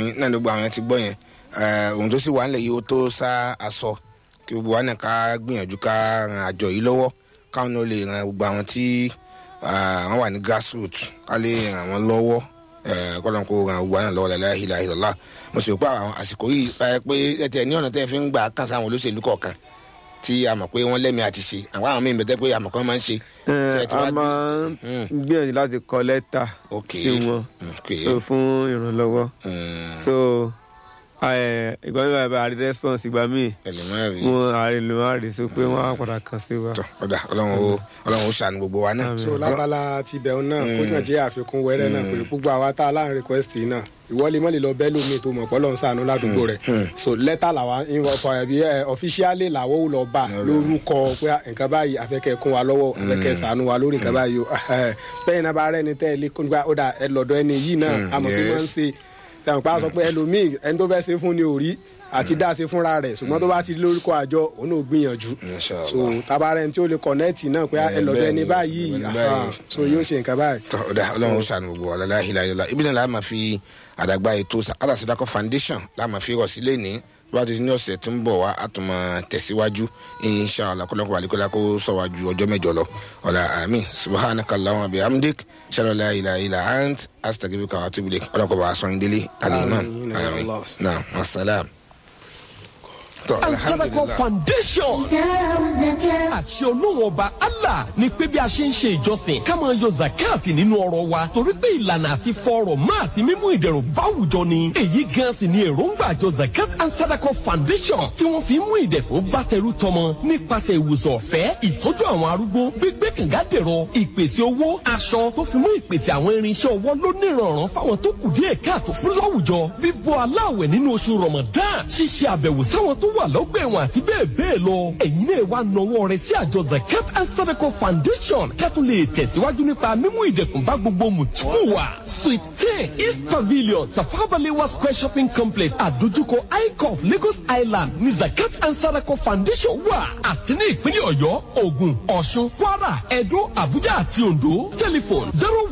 yín náà ló gba àwọn ti gbọ́ yẹn ohun tó sì wà nílẹ̀ yìí ó tó sá aṣọ kí gbogbo wa náà ká gbìyànjú ká ran àjọ yìí lọ́wọ́ káwọn náà lè ran gbogbo àwọn tí wọ́n wà ní grassroots ká lè ràn wọ́n lọ́wọ́ kọ́lọ́n kó ran gbogbo wa náà lọ́wọ́ la ilaha illallah. Mo sì rò pé àwọn àsìkò yìí pé ẹ̀tẹ̀ ní ọ̀nà tẹ́ fi ń gbà kàn sáwọn olóṣèlú kọ̀ọ̀kan tí a mọ̀ pé wọ́n lẹ́mìí àti ṣe àwọn míì bẹ̀tẹ̀ pé a mọ̀ kán máa ń ṣe. A máa ń gbìyànjú láti kọ lẹ́tà sí wọn so fún ìrànlọ́wọ́ so ìgbà mi bá a rí response ìgbà míì wọn àrèlùmọ́rè sọ pé wọ́n á padà kàn sí wa. ọ̀dà ọlọ́run ó ṣàánú gbogbo wa náà. so lábala ti bẹ̀rù náà kó náà jẹ́ àfikún wẹ́rẹ́ náà pé gbogbo àwa tá a láǹ request náà ìwọ́lé mọ́lẹ̀ lọ bẹ́ẹ̀ lómi tó mọ̀ pọ́lọ́n ṣàánú ládùúgbò rẹ̀ so lẹ́tà làwa officially làwọ́ ò lọ bá lórúkọ pé nǹkan báyìí afẹ́kẹ́ kún wa lọ́wọ́ afẹ́kẹ́ ṣàánú wa lórí nǹkan báyìí o bẹ́ẹ̀ náà bá rẹ̀ ní tẹ́lẹ̀ kó nígbà ó dà ẹ lọ́dọ̀ ẹni yìí náà àmọ́ bí wọ́n ń ṣe tẹ̀wọ̀n pa sọ pé ẹlòmíì ẹni tó fẹ́ ṣe fún ni ò rí àti dá ṣe fúnra rẹ̀ ṣùgbọ́n tó bá ti lórúkọ àjọ òun ò gbìyànjú so tabarẹ̀ tí ó lè kọ̀nẹ́ẹ̀tì náà pé ẹlọ́dọ̀ ẹni báyìí so yóò ṣe nǹkan báyìí. ọ̀dà ọlọ́run ó ṣàánú gbogbo wa la ilaha illallah ibi náà la máa fi àdàgbà ètò Zakata Sadaqa Foundation la máa fi rọ̀ sílé ní wá ti ní ọ̀sẹ̀ tó ń bọ̀ wá a tún máa tẹ̀síwájú inshallah kọ́lọ́kọ́ àlekọ́lá kó sọ̀wájú ọjọ́ mẹ́jọ lọ ọ̀la àmín subhanaka allahumma bihamdik shalla la ilaha illa ant astaghfiruka wa atubu ilaik ọlọ́kọ̀ bá a sọ yín délé al-imam àmín naam asalaam. Sadaqa Foundation àṣẹ olóhùn ọba Allah ní pé bí a ṣe ń ṣe ìjọsìn ká máa yọ zakati nínú ọrọ̀ wa torí pé ìlànà àti fọrọ̀ má àti mímú ìdẹ̀rùn báwùjọ ni èyí gan sì ni èròǹgbà àjọ Zakat and Sadaqa Foundation tí wọ́n fi mú ìdẹ̀kùn bá tẹrú tọmọ nípasẹ̀ ìwòsàn ọ̀fẹ́ ìtọ́jú àwọn arúgbó gbígbé kàngádẹ̀rọ ìpèsè owó aṣọ tó fi mú ìpèsè àwọn irinṣẹ́ ọwọ́ lónìrànràn fáwọn tó kù díẹ̀ káàtó fún láwùjọ bíbọ́ aláwẹ̀ nínú oṣù Ramadan ṣíṣe àbẹ̀wò sáwọn tó wà lọ́gbà ẹ̀wọ̀n àti bẹ́ẹ̀ bẹ́ẹ̀ lọ. ẹ̀yin náà wá nawọ́ rẹ̀ sí àjọ Zakat and Sadaqa Foundation kẹ́tù lè tẹ̀síwájú nípa mímú ìdẹ̀kùn bá gbogbo mùtúmù wa. Suite 10 East Pavilion Tafabalewa Square Shopping Complex àdójúkọ ICOF Lagos Island ní Zakat and Sadaqa Foundation wà. àti ní ìpínlẹ̀ Ọ̀yọ́, Ògùn, Ọ̀ṣun, Kwara, Ẹdó, Àbújá àti Oǹdó. Telephone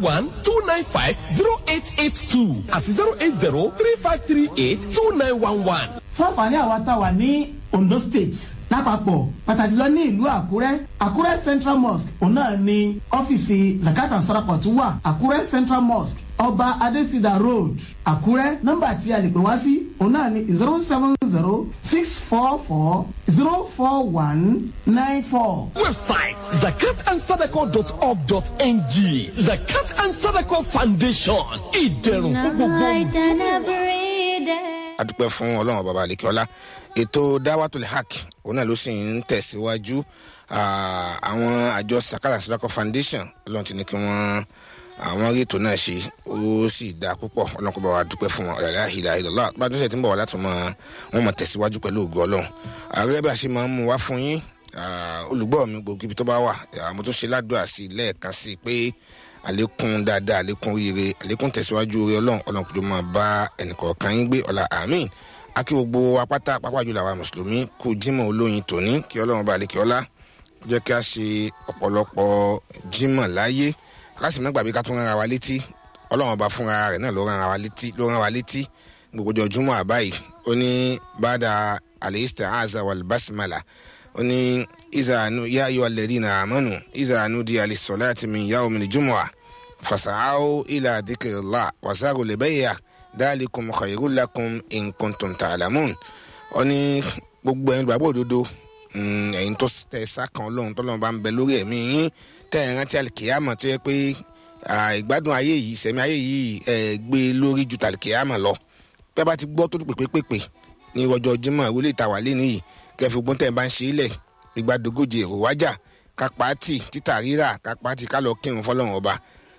01-295-0882 àti 080-3538-2911. fún àǹfààní àwa tá a wà ní Ondo State lápapọ̀ pàtàkì lọ ní ìlú Àkúrẹ́ Central Mosque òun náà ni ọ́fíìsì Zakat and Sadaqa tó wà Àkúrẹ́ Central Mosque Ọba Adesida Road Àkúrẹ́. nọ́mbà tí a lè pè wá sí òun náà ni 070-644-04194. Website zakatandsadaqa.org.ng. Zakat and Sadaqa Foundation ìdẹ̀rùn fún gbogbo. adúpẹ́ fún ọlọ́run bàbá àlekíọ́lá ètò Dawatul Haq òun náà ló sì ń tẹ̀síwájú àwọn àjọ Zakata Sadaqa Foundation ọlọ́run ti ní kí wọ́n àwọn rí ètò náà ṣe ó sì dáa púpọ̀ ọlọ́run kó bá wa dúpẹ́ fún wọn la ilaha illallah bá tó ṣe ti ń bọ̀ wá láti wọn mọ̀ tẹ̀síwájú pẹ̀lú ògo ọlọ́run ààrẹ bí a ṣe máa ń mú wá fún yín olùgbọ́ mi gbogbo ibi tó bá wà mo tún ṣe ládùúrà sí lẹ́ẹ̀kan sí pé àlékún dáadáa àlékún rere àlékún tẹ̀síwájú orí ọlọ́run kò jọ máa bá ẹnìkọ̀ọ̀kan yín gbé ọ̀la àmín akí gbogbo apáta pápá jùlọ àwa mùsùlùmí kú jímọ̀ olóyin tòní kí ọlọ́run bá lékè ọlá jẹ́ kí a ṣe ọ̀pọ̀lọpọ̀ jímọ̀ láyé ká sì má gbàgbé ká tún rán ara wa létí ọlọ́run ọba fúnra rẹ̀ náà ló rán wa létí gbogbo ọjọ́ júmọ̀ àbáyé ó ní bada al-isti'aza wal basmala ó ní izanu ya ayyuhal ladhina amanu izanu di lis-salati min yawmil jumu'ah fas'au ila dhikrillah wa zarul bay'a dhalikum khayrun lakum in kuntum ta'lamun. ó ní gbogbo ẹ̀yin gbàgbọ́ òdodo ẹ̀yin tó tẹ̀ sákan ọlọ́run tọ́lọ́run bá ń bẹ lórí ẹ̀mí yín tẹ̀ ẹ̀ rántí àlìkìyàmọ̀ tó yẹ pé ìgbádùn ayé yìí sẹ̀mí ayé yìí gbé lórí ju tàlìkìyàmọ̀ lọ. tẹ́ bá ti gbọ́ tó pèpèpèpè ní ọjọ́ Jímọ̀ ìwé lè ta wà lé nìyí kẹfì gbọ́n tẹ̀ bá ń ṣe ilẹ̀ ìgbàdógójì èrò wájà kápátì títà rírà kápátì ká lọ kírun fọlọ́run ọba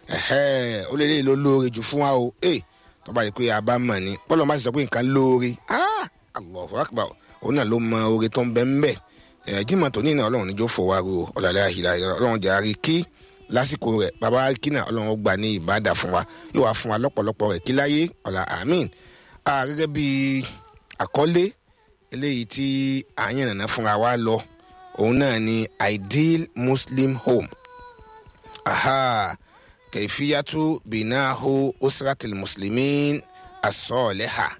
ó lè lè lóore jù fún wa o tọ́ba yìí pé a bá mọ̀ ni bọ́lọ̀ má sì sọ pé nǹkan lóore Allahu Akbar òun náà ló mọ oore tó ń bẹ ń bẹ Jímọ̀ tó ní ìnáwó ọlọ́run níjó fòwárò ọ̀làlẹ́ àhìlá ọlọ́run jẹ́ àrí kí lásìkò rẹ̀ bàbá kí náà ọlọ́run gbà ní ìbádà fún wa yóò wá fún wa lọ́pọ̀lọpọ̀ rẹ̀ kí láyé ọ̀là àmín. Gẹ́gẹ́ bí àkọlé eléyìí tí àyàn nàná fúnra wa lọ òun náà ni ideal Muslim home kayfiyatu binahu usratil muslimin as-salihah.